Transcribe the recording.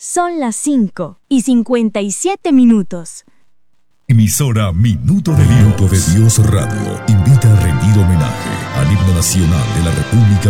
Son las 5:57. Emisora Minuto de Dios Radio invita a rendir homenaje al himno nacional de la República